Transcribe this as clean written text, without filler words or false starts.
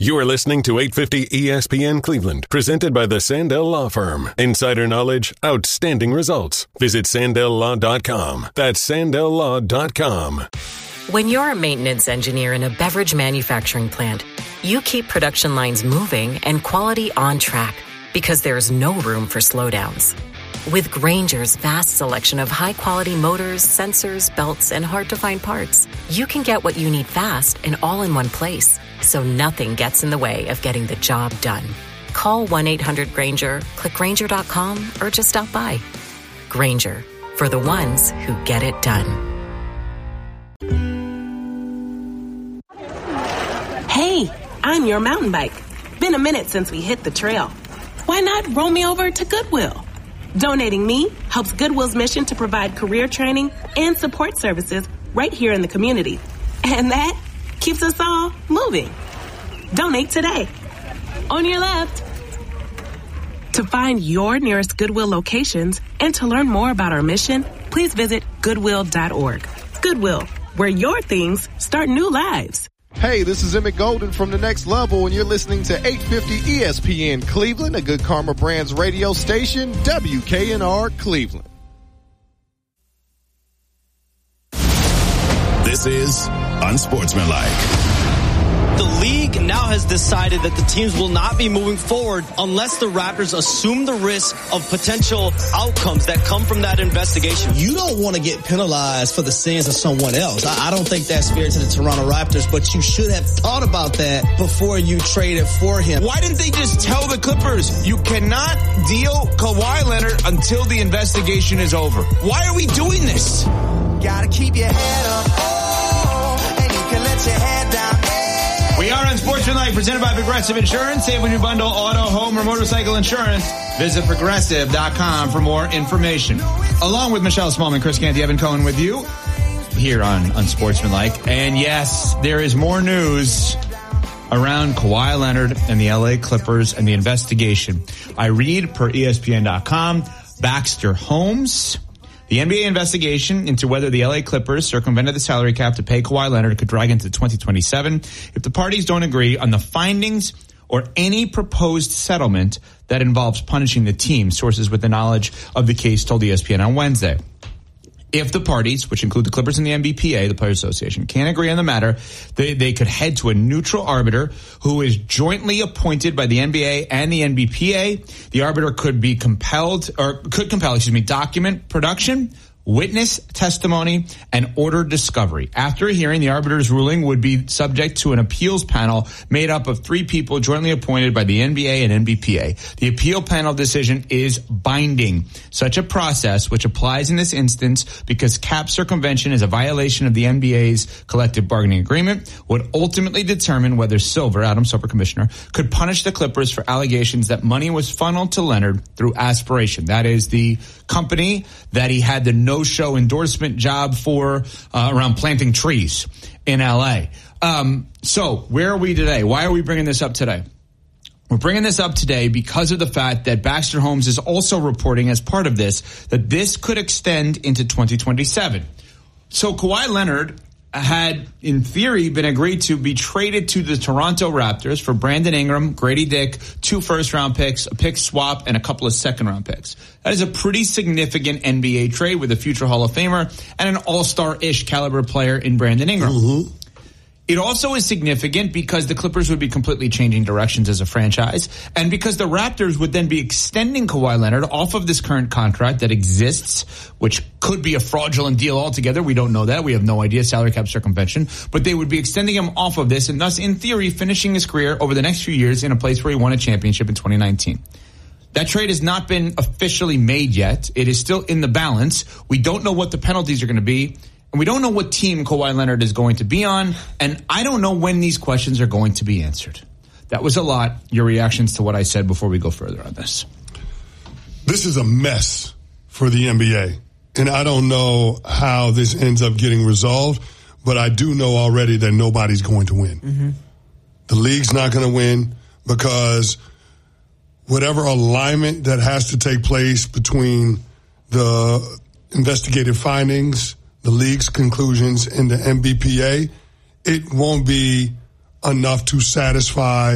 You are listening to 850 ESPN Cleveland, presented by the Sandell Law Firm. Insider knowledge, outstanding results. Visit SandellLaw.com. That's SandellLaw.com. When you're a maintenance engineer in a beverage manufacturing plant, you keep production lines moving and quality on track because there's no room for slowdowns. With Grainger's vast selection of high-quality motors, sensors, belts, and hard-to-find parts, you can get what you need fast and all in one place, so nothing gets in the way of getting the job done. Call 1-800-GRAINGER, click Grainger.com, or just stop by. Grainger, for the ones who get it done. Hey, I'm your mountain bike. Been a minute since we hit the trail. Why not roll me over to Goodwill? Donating me helps Goodwill's mission to provide career training and support services right here in the community. And that keeps us all moving. Donate today. On your left. To find your nearest Goodwill locations and to learn more about our mission, please visit Goodwill.org. Goodwill, where your things start new lives. Hey, this is Emmett Golden from The Next Level, and you're listening to 850 ESPN Cleveland, a Good Karma Brands radio station, WKNR Cleveland. This is Unsportsmanlike. The league now has decided that the teams will not be moving forward unless the Raptors assume the risk of potential outcomes that come from that investigation. You don't want to get penalized for the sins of someone else. I don't think that's fair to the Toronto Raptors, but you should have thought about that before you traded for him. Why didn't they just tell the Clippers, you cannot deal Kawhi Leonard until the investigation is over? Why are we doing this? Gotta keep your head up, and you can let your head down. We are Unsportsmanlike, presented by Progressive Insurance. Save when you bundle auto, home, or motorcycle insurance. Visit Progressive.com for more information. Along with Michelle Smallman, Chris Canty, Evan Cohen with you here on Unsportsmanlike. And yes, there is more news around Kawhi Leonard and the LA Clippers and the investigation. I read per ESPN.com, Baxter Holmes. The NBA investigation into whether the LA Clippers circumvented the salary cap to pay Kawhi Leonard could drag into 2027 if the parties don't agree on the findings or any proposed settlement that involves punishing the team, sources with the knowledge of the case told ESPN on Wednesday. If the parties, which include the Clippers and the NBPA, the Players Association, can't agree on the matter, they could head to a neutral arbiter who is jointly appointed by the NBA and the NBPA. The arbiter could compel document production, witness testimony, and order discovery. After a hearing, the arbiter's ruling would be subject to an appeals panel made up of 3 people jointly appointed by the NBA and NBPA. The appeal panel decision is binding. Such a process, which applies in this instance because cap circumvention is a violation of the NBA's collective bargaining agreement, would ultimately determine whether Adam Silver, commissioner, could punish the Clippers for allegations that money was funneled to Leonard through Aspiration. That is the company that he had the no-show endorsement job for around planting trees in L.A. So where are we today? Why are we bringing this up today? We're bringing this up today because of the fact that Baxter Holmes is also reporting as part of this that this could extend into 2027. So Kawhi Leonard had, in theory, been agreed to be traded to the Toronto Raptors for Brandon Ingram, Grady Dick, 2 first-round picks, a pick swap, and a couple of second-round picks. That is a pretty significant NBA trade with a future Hall of Famer and an all-star-ish caliber player in Brandon Ingram. Mm-hmm. It also is significant because the Clippers would be completely changing directions as a franchise, and because the Raptors would then be extending Kawhi Leonard off of this current contract that exists, which could be a fraudulent deal altogether. We don't know that. We have no idea, salary cap circumvention. But they would be extending him off of this and thus, in theory, finishing his career over the next few years in a place where he won a championship in 2019. That trade has not been officially made yet. It is still in the balance. We don't know what the penalties are going to be. And we don't know what team Kawhi Leonard is going to be on, and I don't know when these questions are going to be answered. That was a lot. Your reactions to what I said before we go further on this. This is a mess for the NBA, and I don't know how this ends up getting resolved, but I do know already that nobody's going to win. Mm-hmm. The league's not going to win because whatever alignment that has to take place between the investigative findings, the league's conclusions, and the NBPA, it won't be enough to satisfy